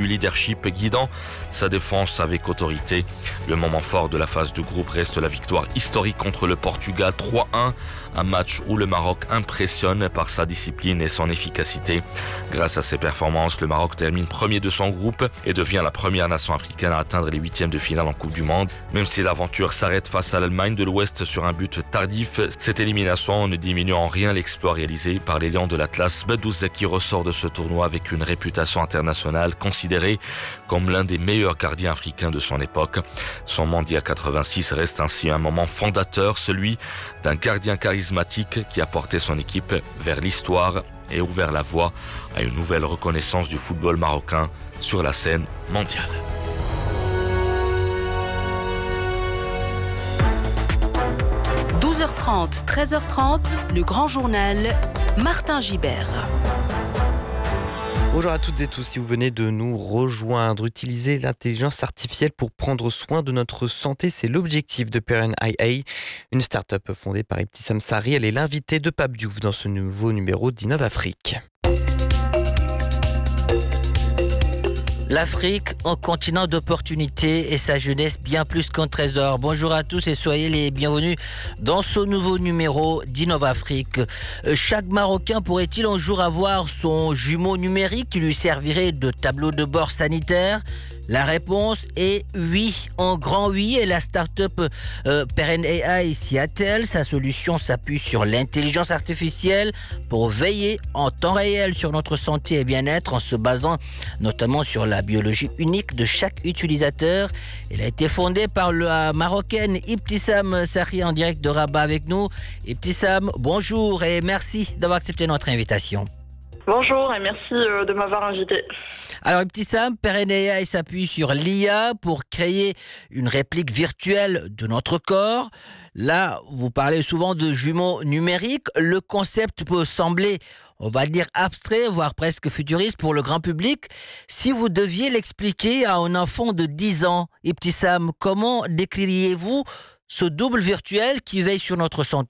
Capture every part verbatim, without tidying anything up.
du leadership guidant sa défense avec autorité. Le moment fort de la phase de groupe reste la victoire historique contre le Portugal trois un, un match où le Maroc impressionne par sa discipline et son efficacité. Grâce à ses performances, le Maroc termine premier de son groupe et devient la première nation africaine à atteindre les huitièmes de finale en Coupe du Monde. Même si l'aventure s'arrête face à l'Allemagne de l'Ouest sur un but tardif, cette élimination ne diminue en rien l'exploit réalisé par les Lions de l'Atlas. Badou Zaki ressort de ce tournoi avec une réputation internationale, considéré comme l'un des meilleurs gardiens africains de son époque. Son mondial quatre-vingt-six reste ainsi un moment fondateur, celui d'un gardien charismatique qui a porté son équipe vers l'histoire et ouvert la voie à une nouvelle reconnaissance du football marocain sur la scène mondiale. douze heures trente, treize heures trente, le grand journal, Martin Gibert. Bonjour à toutes et tous, si vous venez de nous rejoindre, utiliser l'intelligence artificielle pour prendre soin de notre santé, c'est l'objectif de Parent I A, une start-up fondée par Ibtissam Sari. Elle est l'invitée de Pape Diouf dans ce nouveau numéro d'Innov Afrique. L'Afrique, un continent d'opportunités et sa jeunesse bien plus qu'un trésor. Bonjour à tous et soyez les bienvenus dans ce nouveau numéro d'Innov Afrique. Chaque Marocain pourrait-il un jour avoir son jumeau numérique qui lui servirait de tableau de bord sanitaire ? La réponse est oui, en grand oui, et la start-up euh, Parent A I s'y attelle. Sa solution s'appuie sur l'intelligence artificielle pour veiller en temps réel sur notre santé et bien-être en se basant notamment sur la biologie unique de chaque utilisateur. Elle a été fondée par la Marocaine Ibtissam Sari en direct de Rabat avec nous. Ibtissam, bonjour et merci d'avoir accepté notre invitation. Bonjour et merci de m'avoir invité. Alors Ibtissam, Parent A I s'appuie sur l'I A pour créer une réplique virtuelle de notre corps. Là, vous parlez souvent de jumeaux numériques. Le concept peut sembler, on va dire, abstrait, voire presque futuriste pour le grand public. Si vous deviez l'expliquer à un enfant de dix ans, Ibtissam, comment décririez-vous ce double virtuel qui veille sur notre santé ?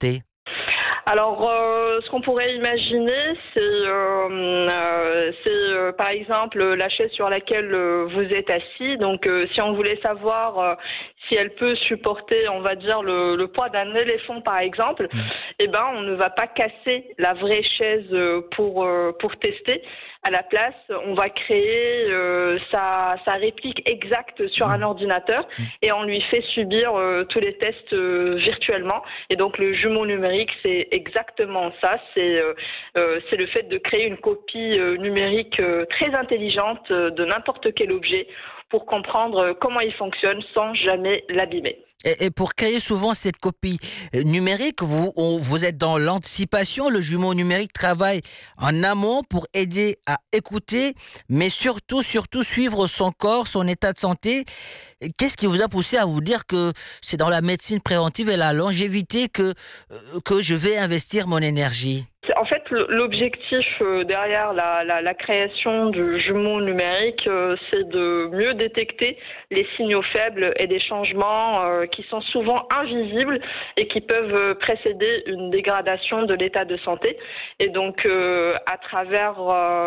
Alors, euh, ce qu'on pourrait imaginer, c'est, euh, euh, c'est euh, par exemple la chaise sur laquelle euh, vous êtes assis. Donc, euh, si on voulait savoir euh, si elle peut supporter, on va dire, le, le poids d'un éléphant, par exemple, mmh. eh ben, on ne va pas casser la vraie chaise pour euh, pour tester. À la place, on va créer euh, sa, sa réplique exacte sur mmh. un ordinateur mmh. et on lui fait subir euh, tous les tests euh, virtuellement. Et donc, le jumeau numérique, c'est exactement ça. C'est, euh, euh, c'est le fait de créer une copie euh, numérique euh, très intelligente euh, de n'importe quel objet pour comprendre comment il fonctionne sans jamais l'abîmer. Et pour créer souvent cette copie numérique, vous, vous êtes dans l'anticipation. Le jumeau numérique travaille en amont pour aider à écouter, mais surtout, surtout suivre son corps, son état de santé. Qu'est-ce qui vous a poussé à vous dire que c'est dans la médecine préventive et la longévité que, que je vais investir mon énergie ? En fait, l'objectif derrière la, la, la création du jumeau numérique, c'est de mieux détecter les signaux faibles et des changements qui sont souvent invisibles et qui peuvent précéder une dégradation de l'état de santé. Et donc, à travers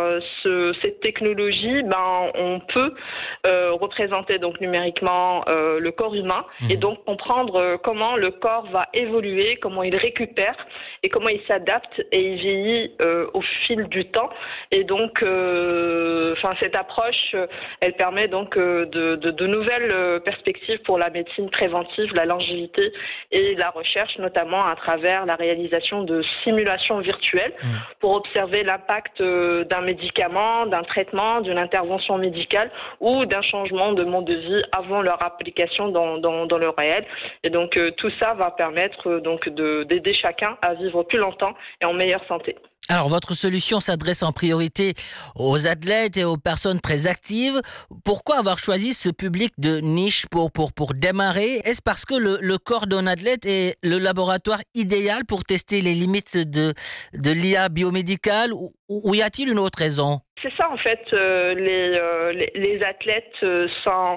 ce, cette technologie, ben, on peut représenter donc numériquement le corps humain et donc comprendre comment le corps va évoluer, comment il récupère et comment il s'adapte et il vieillit euh, au fil du temps. Et donc, euh, enfin, cette approche, elle permet donc euh, de, de, de nouvelles euh, perspectives pour la médecine préventive, la longévité et la recherche, notamment à travers la réalisation de simulations virtuelles mmh. pour observer l'impact euh, d'un médicament, d'un traitement, d'une intervention médicale ou d'un changement de mode de vie avant leur application dans, dans, dans le réel. Et donc, euh, tout ça va permettre euh, donc de, d'aider chacun à vivre plus longtemps et en meilleure santé. Alors, votre solution s'adresse en priorité aux athlètes et aux personnes très actives. Pourquoi avoir choisi ce public de niche pour, pour, pour démarrer ? Est-ce parce que le, le corps d'un athlète est le laboratoire idéal pour tester les limites de, de l'I A biomédicale ou, ou y a-t-il une autre raison ? C'est ça en fait, euh, les, euh, les les athlètes euh, sont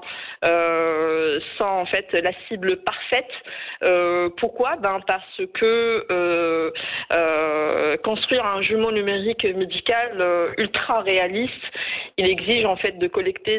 euh, sont en fait la cible parfaite. Euh, pourquoi ? Ben parce que euh, euh, construire un jumeau numérique médical euh, ultra réaliste, il exige en fait de collecter